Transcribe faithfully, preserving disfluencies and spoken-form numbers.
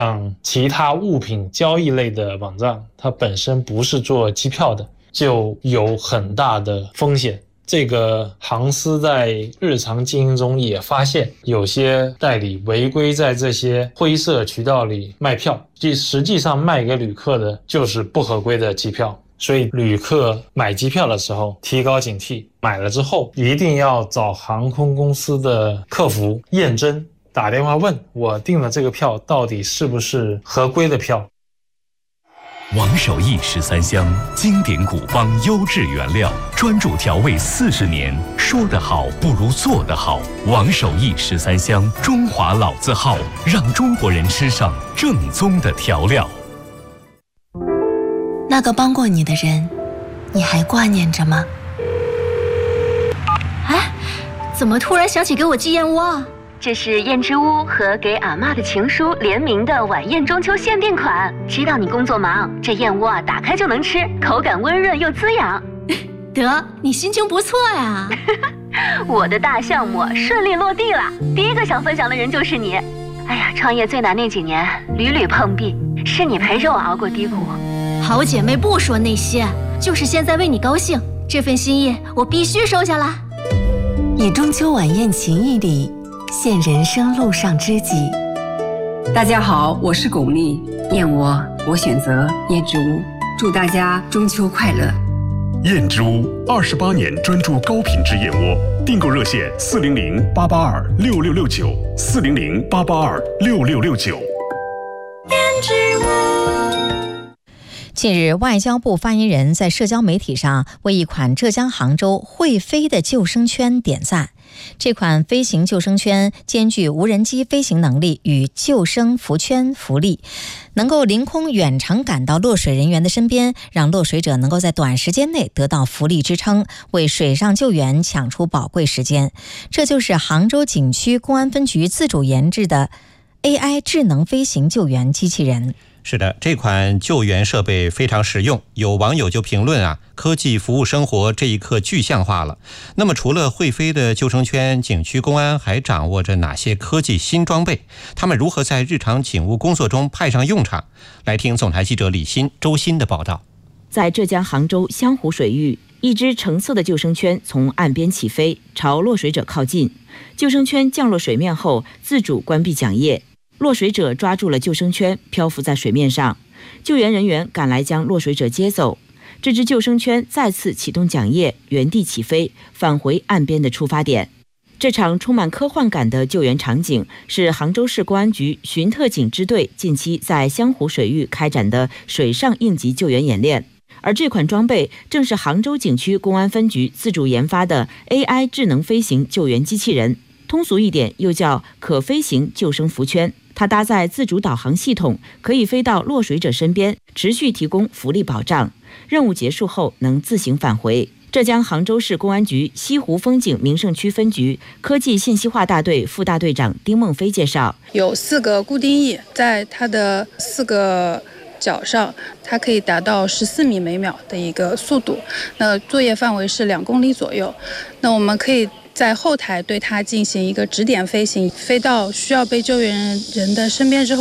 像其他物品交易类的网站，它本身不是做机票的，就有很大的风险。这个航司在日常经营中也发现，有些代理违规在这些灰色渠道里卖票，即实际上卖给旅客的就是不合规的机票。所以旅客买机票的时候提高警惕，买了之后一定要找航空公司的客服验证，打电话问我订了这个票到底是不是合规的票。 王守义十三香，经典古方，优质原料，专注调味四十年，说得好不如做得好。王守义十三香，中华老字号，让中国人吃上正宗的调料。 那个帮过你的人，你还挂念着吗？ 哎，怎么突然想起给我寄燕窝啊？ 这是燕之屋和给阿嬷的情书联名的晚宴中秋限定款。知道你工作忙，这燕窝啊打开就能吃，口感温润又滋养。 得，你心情不错呀。 我的大项目顺利落地了，第一个想分享的人就是你。哎呀，创业最难那几年，屡屡碰壁，是你陪着我熬过低谷。 好姐妹不说那些，就是现在为你高兴，这份心意我必须收下啦。 以中秋晚宴情谊礼，献人生路上知己。 大家好，我是巩俐，燕窝我选择燕之屋，祝大家中秋快乐。 燕之屋二十八年专注高品质燕窝，订购热线四零零八八二六六六九四零零八八二六六六九。 燕之屋。 近日，外交部发言人在社交媒体上为一款浙江杭州会飞的救生圈点赞。这款飞行救生圈兼具无人机飞行能力与救生浮圈浮力，能够凌空远程赶到落水人员的身边，让落水者能够在短时间内得到浮力支撑，为水上救援抢出宝贵时间。这就是杭州景区公安分局自主研制的 A I 智能飞行救援机器人。 是的，这款救援设备非常实用，有网友就评论啊，科技服务生活这一刻具象化了。那么除了会飞的救生圈，景区公安还掌握着哪些科技新装备？他们如何在日常警务工作中派上用场？来听总台记者李欣、周鑫的报道。 在浙江杭州湘湖水域，一只橙色的救生圈从岸边起飞，朝落水者靠近。救生圈降落水面后，自主关闭桨叶。落水者抓住了救生圈，漂浮在水面上，救援人员赶来将落水者接走。这只救生圈再次启动桨叶，原地起飞，返回岸边的出发点。这场充满科幻感的救援场景是杭州市公安局巡特警支队近期在湘湖水域开展的水上应急救援演练，而这款装备正是杭州景区公安分局自主研发的 A I 智能飞行救援机器人，通俗一点又叫可飞行救生浮圈。它搭载自主导航系统，可以飞到落水者身边，持续提供浮力保障。任务结束后能自行返回。浙江杭州市公安局西湖风景名胜区分局科技信息化大队副大队长丁梦飞介绍， 有四个固定翼，在它的四个脚上，它可以达到十四米每秒的一个速度，那作业范围是两公里左右。那我们可以在后台对它进行一个指点飞行，飞到需要被救援人的身边之后，